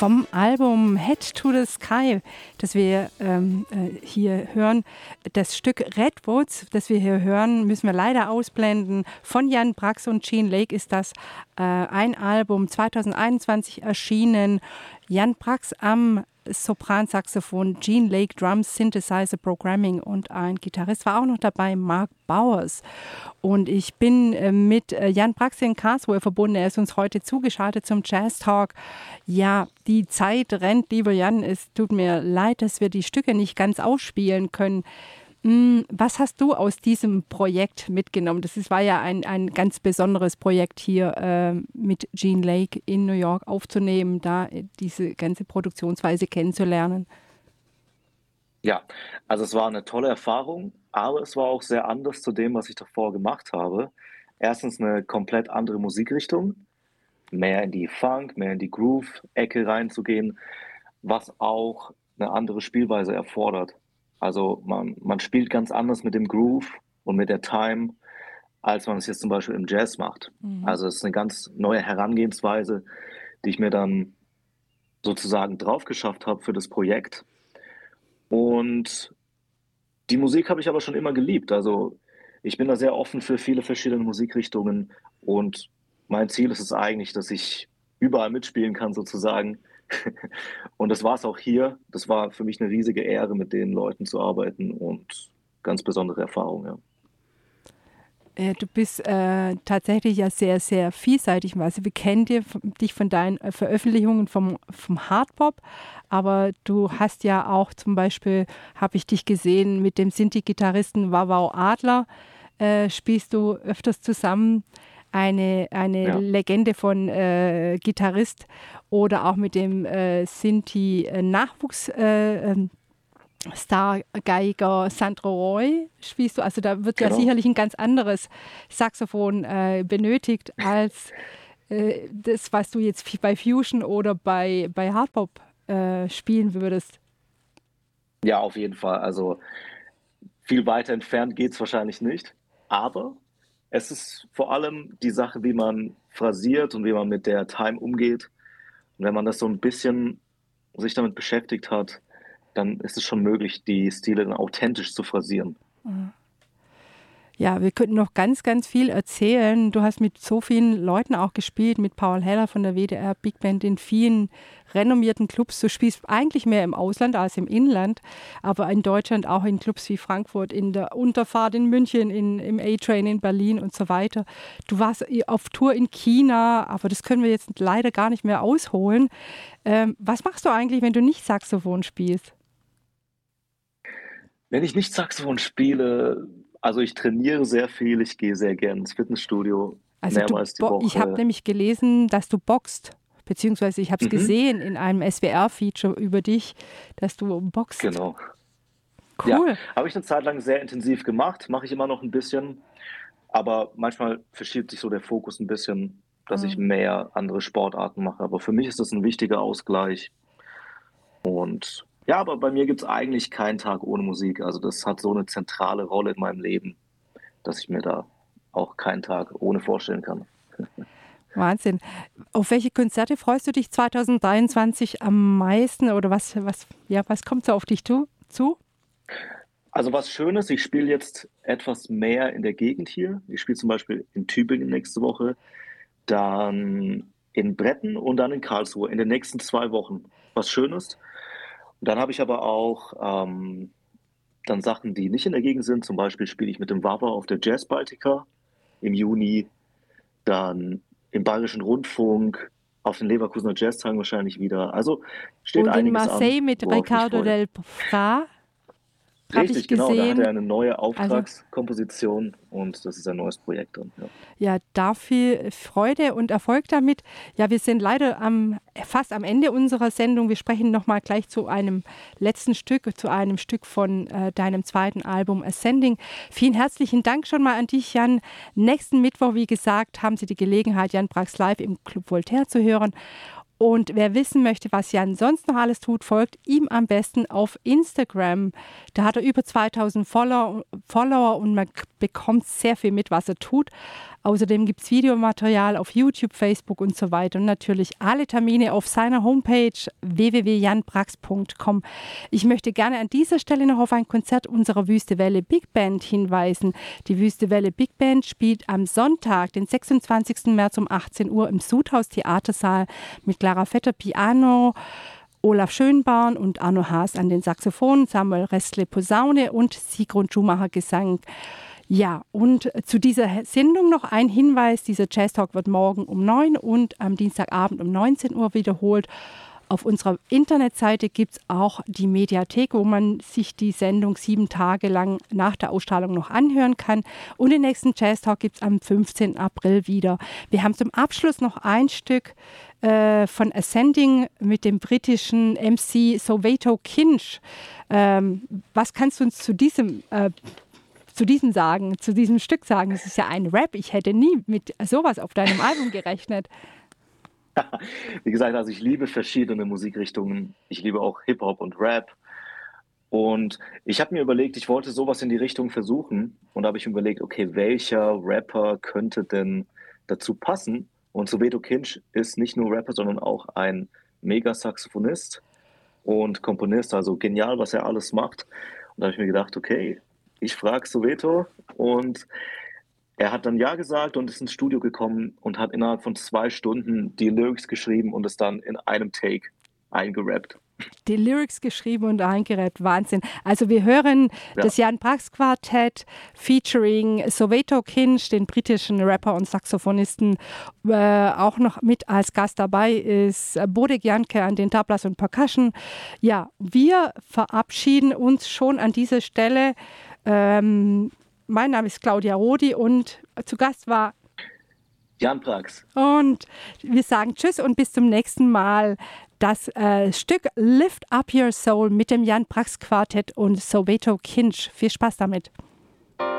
vom Album Head to the Sky, das wir hier hören. Das Stück Redwoods, das wir hier hören, müssen wir leider ausblenden. Von Jan Brax und Gene Lake ist das ein Album 2021 erschienen. Jan Brax am Sopransaxophon, Gene Lake Drums, Synthesizer, Programming und ein Gitarrist war auch noch dabei, Mark Bowers. Und ich bin mit Jan Brax in Karlsruhe verbunden. Er ist uns heute zugeschaltet zum Jazz Talk. Ja, die Zeit rennt, lieber Jan. Es tut mir leid, dass wir die Stücke nicht ganz ausspielen können. Was hast du aus diesem Projekt mitgenommen? War ja ein ganz besonderes Projekt hier mit Gene Lake in New York aufzunehmen, da diese ganze Produktionsweise kennenzulernen. Ja, also es war eine tolle Erfahrung, aber es war auch sehr anders zu dem, was ich davor gemacht habe. Erstens eine komplett andere Musikrichtung, mehr in die Funk, mehr in die Groove-Ecke reinzugehen, was auch eine andere Spielweise erfordert. Also man spielt ganz anders mit dem Groove und mit der Time, als man es jetzt zum Beispiel im Jazz macht. Also es ist eine ganz neue Herangehensweise, die ich mir dann sozusagen drauf geschafft habe für das Projekt. Und die Musik habe ich aber schon immer geliebt. Also ich bin da sehr offen für viele verschiedene Musikrichtungen und mein Ziel ist es eigentlich, dass ich überall mitspielen kann sozusagen. Und das war es auch hier. Das war für mich eine riesige Ehre, mit den Leuten zu arbeiten und ganz besondere Erfahrung, ja. Du bist tatsächlich ja sehr, sehr vielseitig. Also wir kennen dich von deinen Veröffentlichungen vom Hardbop, aber du hast ja auch zum Beispiel, habe ich dich gesehen, mit dem Sinti-Gitarristen Wawau Adler spielst du öfters zusammen. Eine Legende von Gitarrist oder auch mit dem Sinti-Nachwuchs Star-Geiger Sandro Roy spielst du. Also da wird ja sicherlich ein ganz anderes Saxophon benötigt als das, was du jetzt bei Fusion oder bei Hardbop spielen würdest. Ja, auf jeden Fall. Also viel weiter entfernt geht es wahrscheinlich nicht. Aber es ist vor allem die Sache, wie man phrasiert und wie man mit der Time umgeht. Und wenn man das so ein bisschen sich damit beschäftigt hat, dann ist es schon möglich, die Stile dann authentisch zu phrasieren. Ja, wir könnten noch ganz, ganz viel erzählen. Du hast mit so vielen Leuten auch gespielt, mit Paul Heller von der WDR Big Band in vielen renommierten Clubs. Du spielst eigentlich mehr im Ausland als im Inland, aber in Deutschland auch in Clubs wie Frankfurt, in der Unterfahrt in München, im A-Train in Berlin und so weiter. Du warst auf Tour in China, aber das können wir jetzt leider gar nicht mehr ausholen. Was machst du eigentlich, wenn du nicht Saxophon spielst? Wenn ich nicht Saxophon spiele, also ich trainiere sehr viel, ich gehe sehr gerne ins Fitnessstudio, mehrmals die Woche. Ich habe nämlich gelesen, dass du boxt, beziehungsweise ich habe es gesehen in einem SWR-Feature über dich, dass du boxt. Genau. Cool. Ja, habe ich eine Zeit lang sehr intensiv gemacht, mache ich immer noch ein bisschen, aber manchmal verschiebt sich so der Fokus ein bisschen, dass ich mehr andere Sportarten mache. Aber für mich ist das ein wichtiger Ausgleich. Und ja, aber bei mir gibt es eigentlich keinen Tag ohne Musik. Also das hat so eine zentrale Rolle in meinem Leben, dass ich mir da auch keinen Tag ohne vorstellen kann. Wahnsinn. Auf welche Konzerte freust du dich 2023 am meisten oder was kommt so auf dich zu? Also was Schönes, ich spiele jetzt etwas mehr in der Gegend hier. Ich spiele zum Beispiel in Tübingen nächste Woche, dann in Bretten und dann in Karlsruhe in den nächsten 2 Wochen. Was Schönes. Und dann habe ich aber auch dann Sachen, die nicht in der Gegend sind. Zum Beispiel spiele ich mit dem Wawa auf der Jazz Baltica im Juni, dann im Bayerischen Rundfunk, auf den Leverkusener Jazztagen wahrscheinlich wieder. Also steht und einiges an. Und in Marseille mit Ricardo Del Fra. Richtig, genau. Da hat er eine neue Auftragskomposition und das ist ein neues Projekt dann. Ja, da viel Freude und Erfolg damit. Ja, wir sind leider fast am Ende unserer Sendung. Wir sprechen nochmal gleich zu einem letzten Stück, zu einem Stück von deinem zweiten Album Ascending. Vielen herzlichen Dank schon mal an dich, Jan. Nächsten Mittwoch, wie gesagt, haben Sie die Gelegenheit, Jan Brax live im Club Voltaire zu hören. Und wer wissen möchte, was Jan sonst noch alles tut, folgt ihm am besten auf Instagram. Da hat er über 2000 Follower und man bekommt sehr viel mit, was er tut. Außerdem gibt es Videomaterial auf YouTube, Facebook und so weiter und natürlich alle Termine auf seiner Homepage www.janbrax.com. Ich möchte gerne an dieser Stelle noch auf ein Konzert unserer Wüste Welle Big Band hinweisen. Die Wüste Welle Big Band spielt am Sonntag, den 26. März um 18 Uhr im Sudhaus Theatersaal mit Clara Vetter Piano, Olaf Schönborn und Arno Haas an den Saxophonen, Samuel Restle Posaune und Sigrun Schumacher Gesang. Ja, und zu dieser Sendung noch ein Hinweis, dieser Jazz Talk wird morgen um 9 und am Dienstagabend um 19 Uhr wiederholt. Auf unserer Internetseite gibt es auch die Mediathek, wo man sich die Sendung 7 Tage lang nach der Ausstrahlung noch anhören kann. Und den nächsten Jazz Talk gibt es am 15. April wieder. Wir haben zum Abschluss noch ein Stück von Ascending mit dem britischen MC Soweto Kinch. Was kannst du uns zu diesem Stück sagen? Das ist ja ein Rap. Ich hätte nie mit sowas auf deinem Album gerechnet. Wie gesagt, also ich liebe verschiedene Musikrichtungen. Ich liebe auch Hip-Hop und Rap. Und ich habe mir überlegt, ich wollte sowas in die Richtung versuchen. Und da habe ich mir überlegt, okay, welcher Rapper könnte denn dazu passen? Und Soweto Kinch ist nicht nur Rapper, sondern auch ein Mega-Saxophonist und Komponist. Also genial, was er alles macht. Und da habe ich mir gedacht, okay, ich frage Soweto. Und er hat dann ja gesagt und ist ins Studio gekommen und hat innerhalb von 2 Stunden die Lyrics geschrieben und es dann in einem Take eingerappt. Die Lyrics geschrieben und eingerappt, Wahnsinn. Also wir hören das Jan Brax Quartett featuring Soweto Kinch, den britischen Rapper und Saxophonisten. Auch noch mit als Gast dabei ist Bodek Janke an den Tablas und Percussion. Ja, wir verabschieden uns schon an dieser Stelle. Mein Name ist Claudia Rodi und zu Gast war Jan Brax. Und wir sagen Tschüss und bis zum nächsten Mal. Das Stück Lift Up Your Soul mit dem Jan Brax Quartett und Soweto Kinch. Viel Spaß damit.